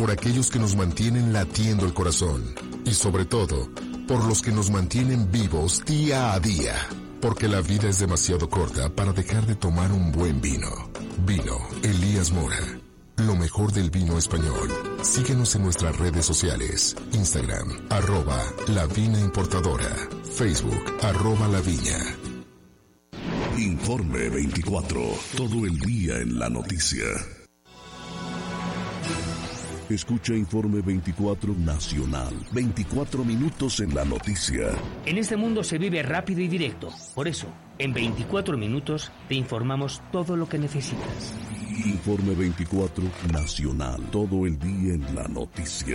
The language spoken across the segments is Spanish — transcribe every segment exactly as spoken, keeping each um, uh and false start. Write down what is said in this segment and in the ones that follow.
por aquellos que nos mantienen latiendo el corazón y sobre todo, por los que nos mantienen vivos día a día. Porque la vida es demasiado corta para dejar de tomar un buen vino. Vino Elías Mora. Lo mejor del vino español. Síguenos en nuestras redes sociales. Instagram, arroba La Vina Importadora. Facebook, arroba La Viña. Informe veinticuatro. Todo el día en la noticia. Escucha Informe veinticuatro Nacional. veinticuatro minutos en la noticia. En este mundo se vive rápido y directo. Por eso, en veinticuatro minutos te informamos todo lo que necesitas. Informe veinticuatro Nacional. Todo el día en la noticia.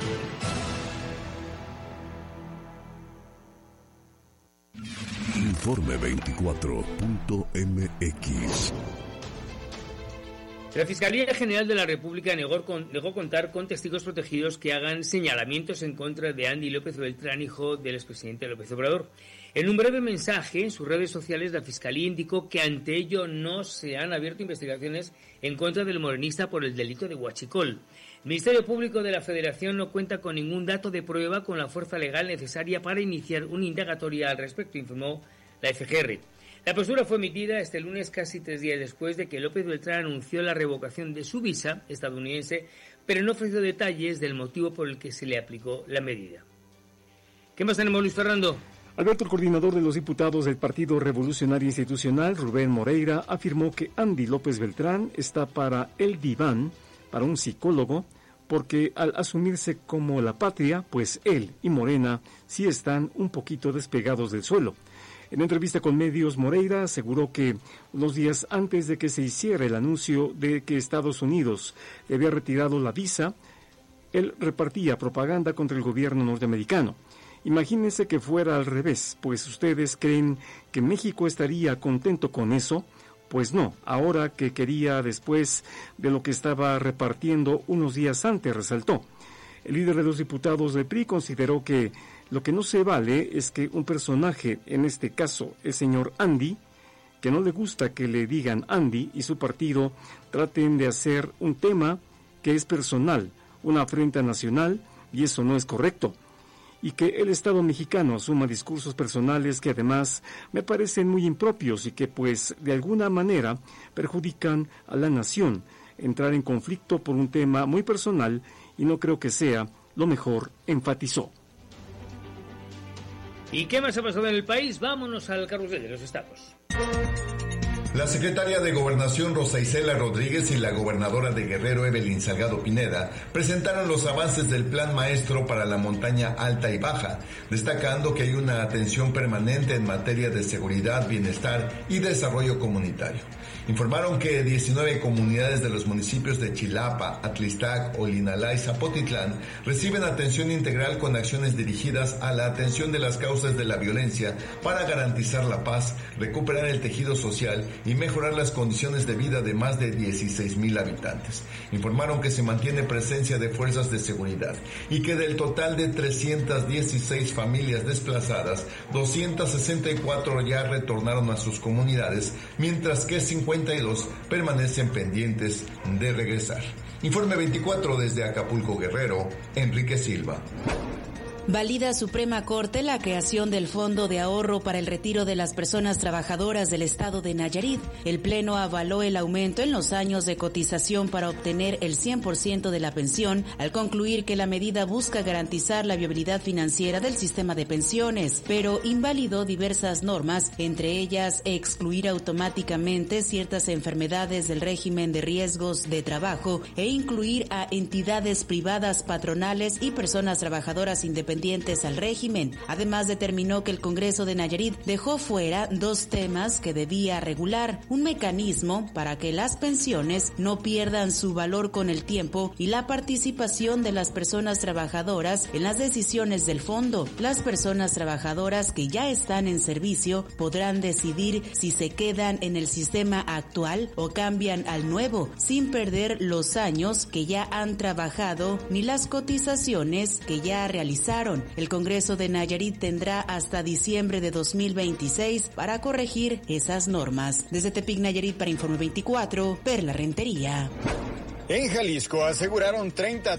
Informe veinticuatro punto m x. La Fiscalía General de la República negó, con, negó contar con testigos protegidos que hagan señalamientos en contra de Andy López Beltrán, hijo del expresidente López Obrador. En un breve mensaje en sus redes sociales, la Fiscalía indicó que ante ello no se han abierto investigaciones en contra del morenista por el delito de huachicol. El Ministerio Público de la Federación no cuenta con ningún dato de prueba con la fuerza legal necesaria para iniciar una indagatoria al respecto, informó la F G R. La postura fue emitida este lunes, casi tres días después de que López Beltrán anunció la revocación de su visa estadounidense, pero no ofreció detalles del motivo por el que se le aplicó la medida. ¿Qué más tenemos, Luis Fernando? Alberto, el coordinador de los diputados del Partido Revolucionario Institucional, Rubén Moreira, afirmó que Andy López Beltrán está para el diván, para un psicólogo, porque al asumirse como la patria, pues él y Morena sí están un poquito despegados del suelo. En entrevista con medios, Moreira aseguró que unos días antes de que se hiciera el anuncio de que Estados Unidos le había retirado la visa, él repartía propaganda contra el gobierno norteamericano. Imagínense que fuera al revés, pues ustedes creen que México estaría contento con eso. Pues no, ahora que quería después de lo que estaba repartiendo unos días antes, resaltó. El líder de los diputados del P R I consideró que lo que no se vale es que un personaje, en este caso el señor Andy, que no le gusta que le digan Andy y su partido traten de hacer un tema que es personal, una afrenta nacional, y eso no es correcto. Y que el Estado mexicano asuma discursos personales que además me parecen muy impropios y que pues de alguna manera perjudican a la nación. Entrar en conflicto por un tema muy personal y no creo que sea lo mejor, enfatizó. ¿Y qué más ha pasado en el país? Vámonos al carrusel de los estados. La secretaria de Gobernación Rosa Isela Rodríguez y la gobernadora de Guerrero Evelyn Salgado Pineda presentaron los avances del Plan Maestro para la montaña alta y baja, destacando que hay una atención permanente en materia de seguridad, bienestar y desarrollo comunitario. Informaron que diecinueve comunidades de los municipios de Chilapa, Atlistac, Olinalá y Zapotitlán reciben atención integral con acciones dirigidas a la atención de las causas de la violencia para garantizar la paz, recuperar el tejido social y mejorar las condiciones de vida de más de dieciséis mil habitantes. Informaron que se mantiene presencia de fuerzas de seguridad y que del total de trescientas dieciséis familias desplazadas, doscientas sesenta y cuatro ya retornaron a sus comunidades, mientras que cincuenta y dos permanecen pendientes de regresar. Informe veinticuatro desde Acapulco, Guerrero, Enrique Silva. Valida Suprema Corte la creación del Fondo de Ahorro para el Retiro de las Personas Trabajadoras del Estado de Nayarit. El Pleno avaló el aumento en los años de cotización para obtener el cien por ciento de la pensión, al concluir que la medida busca garantizar la viabilidad financiera del sistema de pensiones, pero invalidó diversas normas, entre ellas excluir automáticamente ciertas enfermedades del régimen de riesgos de trabajo e incluir a entidades privadas patronales y personas trabajadoras independientes al régimen. Además, determinó que el Congreso de Nayarit dejó fuera dos temas que debía regular: un mecanismo para que las pensiones no pierdan su valor con el tiempo y la participación de las personas trabajadoras en las decisiones del fondo. Las personas trabajadoras que ya están en servicio podrán decidir si se quedan en el sistema actual o cambian al nuevo, sin perder los años que ya han trabajado ni las cotizaciones que ya realizaron. El Congreso de Nayarit tendrá hasta diciembre de dos mil veintiséis para corregir esas normas. Desde Tepic, Nayarit, para Informe veinticuatro, Perla Rentería. En Jalisco aseguraron treinta